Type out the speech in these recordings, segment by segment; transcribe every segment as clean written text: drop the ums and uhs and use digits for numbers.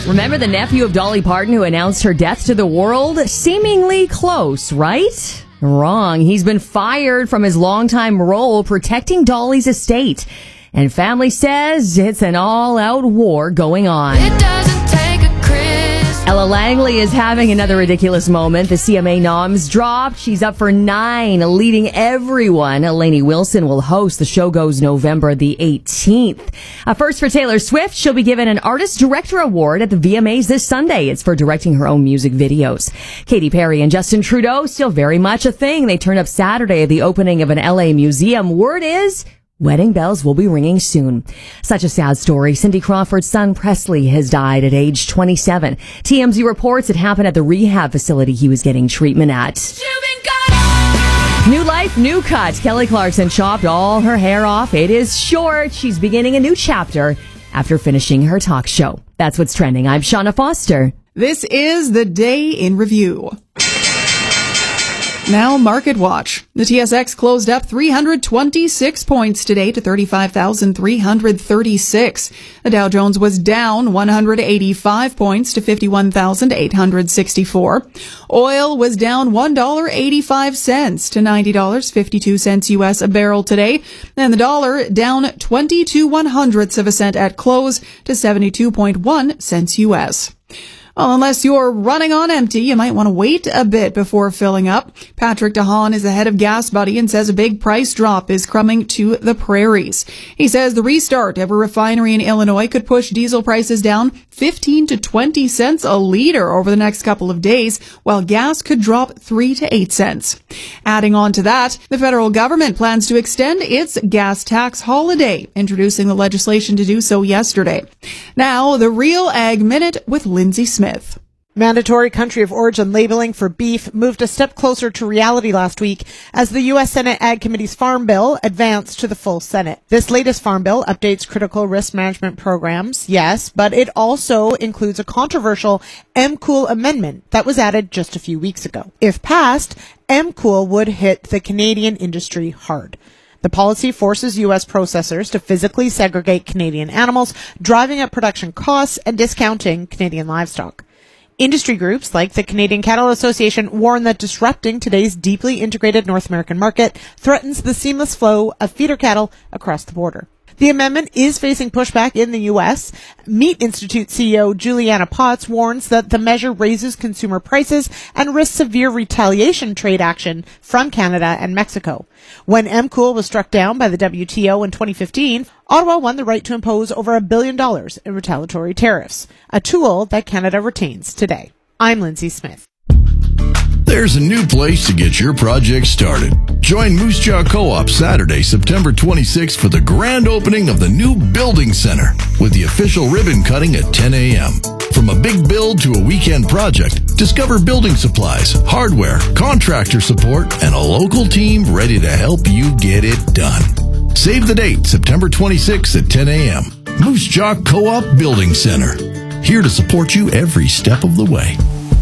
Remember the nephew of Dolly Parton who announced her death to the world? Seemingly close, right? Wrong. He's been fired from his longtime role protecting Dolly's estate. And family says it's an all-out war going on. It doesn't take a Christmas. Ella Langley is having another ridiculous moment. The CMA noms dropped. She's up for 9, leading everyone. Lainey Wilson will host. The show goes November the 18th. First for Taylor Swift, she'll be given an Artist Director Award at the VMAs this Sunday. It's for directing her own music videos. Katy Perry and Justin Trudeau, still very much a thing. They turned up Saturday at the opening of an LA museum. Word is, wedding bells will be ringing soon. Such a sad story. Cindy Crawford's son Presley has died at age 27. TMZ reports it happened at the rehab facility he was getting treatment at. New life, new cut. Kelly Clarkson chopped all her hair off. It is short. She's beginning a new chapter after finishing her talk show. That's what's trending. I'm Shauna Foster. This is the day in review. Now, Market Watch. The TSX closed up 326 points today to 35,336. The Dow Jones was down 185 points to 51,864. Oil was down $1.85 to $90.52 U.S. a barrel today. And the dollar down 22 cents at close to 72.1 cents U.S. Well, unless you're running on empty, you might want to wait a bit before filling up. Patrick DeHaan is the head of Gas Buddy and says a big price drop is coming to the prairies. He says the restart of a refinery in Illinois could push diesel prices down 15 to 20 cents a liter over the next couple of days, while gas could drop 3 to 8 cents. Adding on to that, the federal government plans to extend its gas tax holiday, introducing the legislation to do so yesterday. Now, the Real Ag Minute with Lindsay Smith. Mandatory country of origin labeling for beef moved a step closer to reality last week as the U.S. Senate Ag Committee's Farm Bill advanced to the full Senate. This latest Farm Bill updates critical risk management programs, yes, but it also includes a controversial MCOOL amendment that was added just a few weeks ago. If passed, MCOOL would hit the Canadian industry hard. The policy forces U.S. processors to physically segregate Canadian animals, driving up production costs and discounting Canadian livestock. Industry groups like the Canadian Cattle Association warn that disrupting today's deeply integrated North American market threatens the seamless flow of feeder cattle across the border. The amendment is facing pushback in the U.S. Meat Institute CEO Juliana Potts warns that the measure raises consumer prices and risks severe retaliation trade action from Canada and Mexico. When MCOOL was struck down by the WTO in 2015, Ottawa won the right to impose over $1 billion in retaliatory tariffs, a tool that Canada retains today. I'm Lindsay Smith. There's a new place to get your project started. Join Moose Jaw Co-op Saturday, September 26th for the grand opening of the new Building Center with the official ribbon cutting at 10 a.m. From a big build to a weekend project, discover building supplies, hardware, contractor support, and a local team ready to help you get it done. Save the date, September 26th at 10 a.m. Moose Jaw Co-op Building Center. Here to support you every step of the way.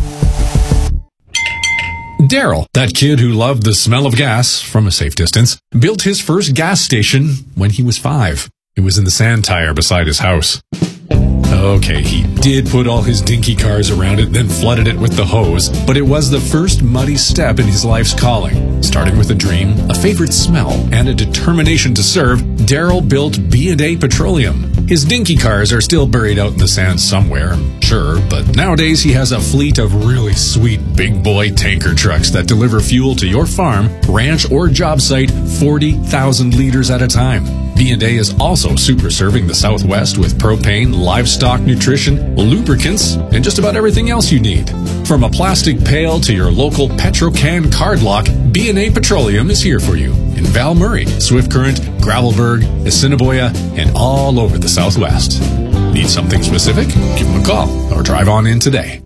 Daryl, that kid who loved the smell of gas from a safe distance, built his first gas station when he was 5. It was in the sand tire beside his house. Okay, he did put all his dinky cars around it, then flooded it with the hose, but it was the first muddy step in his life's calling. Starting with a dream, a favorite smell, and a determination to serve, Daryl built B&A Petroleum. His dinky cars are still buried out in the sand somewhere, sure, but nowadays he has a fleet of really sweet big boy tanker trucks that deliver fuel to your farm, ranch, or job site 40,000 liters at a time. B&A is also super serving the Southwest with propane, livestock nutrition, lubricants, and just about everything else you need. From a plastic pail to your local Petrocan card lock, B&A Petroleum is here for you in Val Murray, Swift Current, Gravelburg, Assiniboia, and all over the Southwest. Need something specific? Give them a call or drive on in today.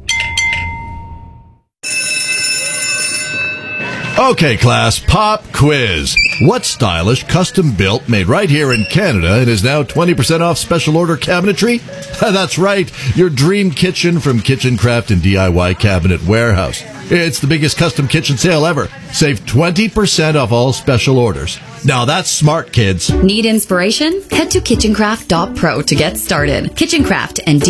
Okay, class, pop quiz. What stylish, custom-built, made right here in Canada, and is now 20% off special order cabinetry? That's right, your dream kitchen from Kitchen Craft and DIY Cabinet Warehouse. It's the biggest custom kitchen sale ever. Save 20% off all special orders. Now that's smart, kids. Need inspiration? Head to kitchencraft.pro to get started. Kitchen Craft and